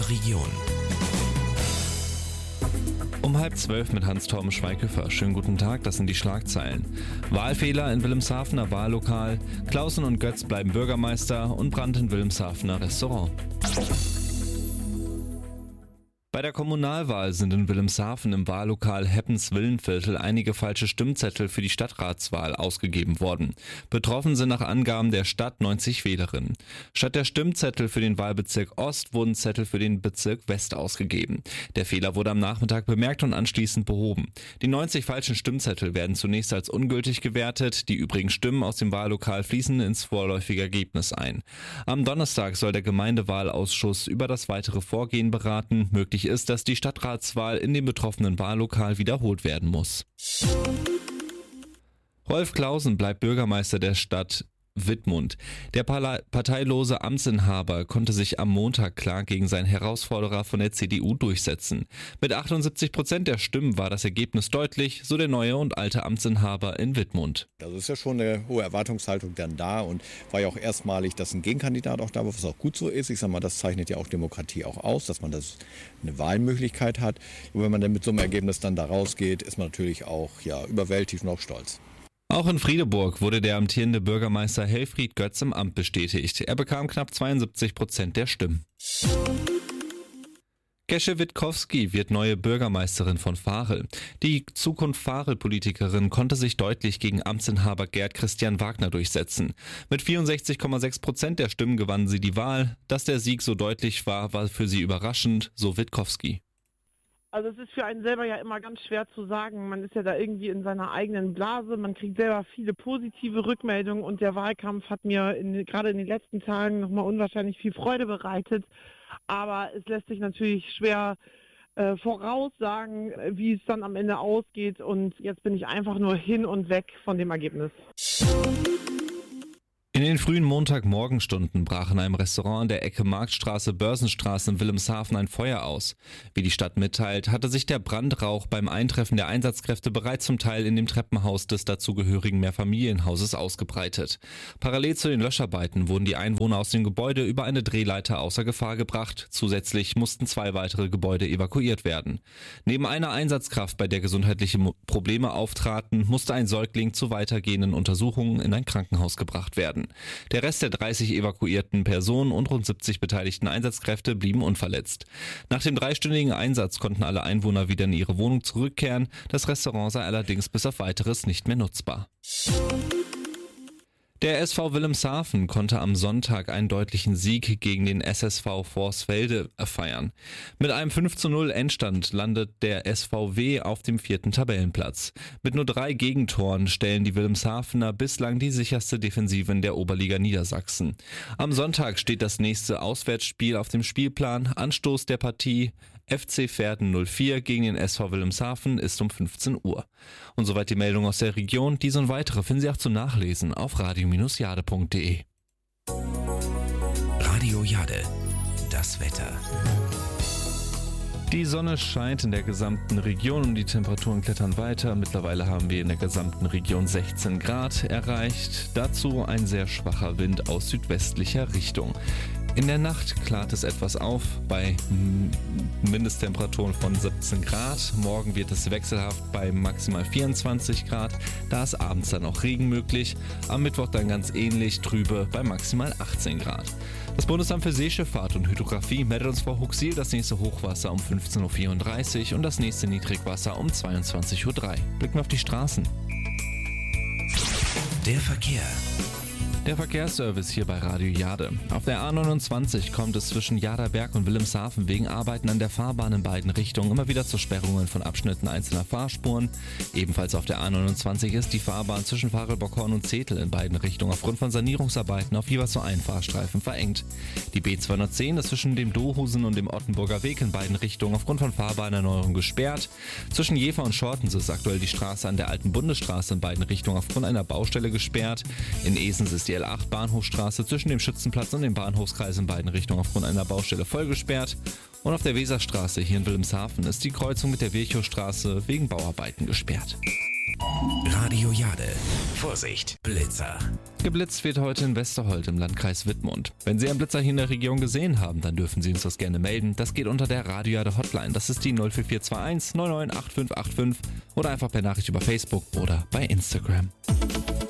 Region. Um 11:30 mit Hans-Torben Schweighöfer. Schönen guten Tag, das sind die Schlagzeilen. Wahlfehler in Wilhelmshavener Wahllokal, Clausen und Götz bleiben Bürgermeister und Brand in Wilhelmshavener Restaurant. Bei der Kommunalwahl sind in Wilhelmshaven im Wahllokal Heppens-Villenviertel einige falsche Stimmzettel für die Stadtratswahl ausgegeben worden. Betroffen sind nach Angaben der Stadt 90 Wählerinnen. Statt der Stimmzettel für den Wahlbezirk Ost wurden Zettel für den Bezirk West ausgegeben. Der Fehler wurde am Nachmittag bemerkt und anschließend behoben. Die 90 falschen Stimmzettel werden zunächst als ungültig gewertet. Die übrigen Stimmen aus dem Wahllokal fließen ins vorläufige Ergebnis ein. Am Donnerstag soll der Gemeindewahlausschuss über das weitere Vorgehen beraten. Möglich ist, dass die Stadtratswahl in dem betroffenen Wahllokal wiederholt werden muss. Rolf Clausen bleibt Bürgermeister der Stadt Wittmund. Der parteilose Amtsinhaber konnte sich am Montag klar gegen seinen Herausforderer von der CDU durchsetzen. Mit 78% der Stimmen war das Ergebnis deutlich, so der neue und alte Amtsinhaber in Wittmund. Also ist ja schon eine hohe Erwartungshaltung dann da und war ja auch erstmalig, dass ein Gegenkandidat auch da war, was auch gut so ist. Ich sag mal, das zeichnet ja auch Demokratie auch aus, dass man das eine Wahlmöglichkeit hat. Und wenn man dann mit so einem Ergebnis dann da rausgeht, ist man natürlich auch überwältigt und auch stolz. Auch in Friedeburg wurde der amtierende Bürgermeister Helfried Götz im Amt bestätigt. Er bekam knapp 72% der Stimmen. Gesche Witkowski wird neue Bürgermeisterin von Varel. Die Zukunft-Varel-Politikerin konnte sich deutlich gegen Amtsinhaber Gerd Christian Wagner durchsetzen. Mit 64,6% der Stimmen gewann sie die Wahl. Dass der Sieg so deutlich war, war für sie überraschend, so Witkowski. Also es ist für einen selber ja immer ganz schwer zu sagen. Man ist ja da irgendwie in seiner eigenen Blase. Man kriegt selber viele positive Rückmeldungen und der Wahlkampf hat mir gerade in den letzten Tagen nochmal unwahrscheinlich viel Freude bereitet. Aber es lässt sich natürlich schwer voraussagen, wie es dann am Ende ausgeht. Und jetzt bin ich einfach nur hin und weg von dem Ergebnis. In den frühen Montagmorgenstunden brach in einem Restaurant an der Ecke Marktstraße-Börsenstraße in Wilhelmshaven ein Feuer aus. Wie die Stadt mitteilt, hatte sich der Brandrauch beim Eintreffen der Einsatzkräfte bereits zum Teil in dem Treppenhaus des dazugehörigen Mehrfamilienhauses ausgebreitet. Parallel zu den Löscharbeiten wurden die Einwohner aus dem Gebäude über eine Drehleiter außer Gefahr gebracht. Zusätzlich mussten 2 weitere Gebäude evakuiert werden. Neben einer Einsatzkraft, bei der gesundheitliche Probleme auftraten, musste ein Säugling zu weitergehenden Untersuchungen in ein Krankenhaus gebracht werden. Der Rest der 30 evakuierten Personen und rund 70 beteiligten Einsatzkräfte blieben unverletzt. Nach dem 3-stündigen Einsatz konnten alle Einwohner wieder in ihre Wohnung zurückkehren. Das Restaurant sei allerdings bis auf Weiteres nicht mehr nutzbar. Der SV Wilhelmshaven konnte am Sonntag einen deutlichen Sieg gegen den SSV Vorsfelde feiern. Mit einem 5:0 Endstand landet der SVW auf dem 4. Tabellenplatz. Mit nur 3 Gegentoren stellen die Wilhelmshavener bislang die sicherste Defensive in der Oberliga Niedersachsen. Am Sonntag steht das nächste Auswärtsspiel auf dem Spielplan. Anstoß der Partie FC Verden 04 gegen den SV Wilhelmshaven ist um 15 Uhr. Und soweit die Meldung aus der Region. Diese und weitere finden Sie auch zum Nachlesen auf radio-jade.de. Radio Jade, das Wetter. Die Sonne scheint in der gesamten Region und die Temperaturen klettern weiter. Mittlerweile haben wir in der gesamten Region 16 Grad erreicht. Dazu ein sehr schwacher Wind aus südwestlicher Richtung. In der Nacht klart es etwas auf bei Mindesttemperaturen von 17 Grad. Morgen wird es wechselhaft bei maximal 24 Grad. Da ist abends dann auch Regen möglich. Am Mittwoch dann ganz ähnlich trübe bei maximal 18 Grad. Das Bundesamt für Seeschifffahrt und Hydrographie meldet uns vor Huxil das nächste Hochwasser um 15:34 Uhr und das nächste Niedrigwasser um 22:03 Uhr. Blicken wir auf die Straßen. Der Verkehr. Der Verkehrsservice hier bei Radio Jade. Auf der A29 kommt es zwischen Jaderberg und Wilhelmshaven wegen Arbeiten an der Fahrbahn in beiden Richtungen immer wieder zu Sperrungen von Abschnitten einzelner Fahrspuren. Ebenfalls auf der A29 ist die Fahrbahn zwischen Varelbockhorn und Zetel in beiden Richtungen aufgrund von Sanierungsarbeiten auf jeweils so einen Fahrstreifen verengt. Die B210 ist zwischen dem Dohusen und dem Ottenburger Weg in beiden Richtungen aufgrund von Fahrbahnerneuerung gesperrt. Zwischen Jever und Schortens ist aktuell die Straße an der alten Bundesstraße in beiden Richtungen aufgrund einer Baustelle gesperrt. In Esens ist die L8 Bahnhofstraße zwischen dem Schützenplatz und dem Bahnhofskreis in beiden Richtungen aufgrund einer Baustelle voll gesperrt. Und auf der Weserstraße hier in Wilhelmshaven ist die Kreuzung mit der Virchowstraße wegen Bauarbeiten gesperrt. Radio Jade. Vorsicht, Blitzer. Geblitzt wird heute in Westerholt im Landkreis Wittmund. Wenn Sie einen Blitzer hier in der Region gesehen haben, dann dürfen Sie uns das gerne melden. Das geht unter der Radio Jade Hotline. Das ist die 04421 998585 oder einfach per Nachricht über Facebook oder bei Instagram.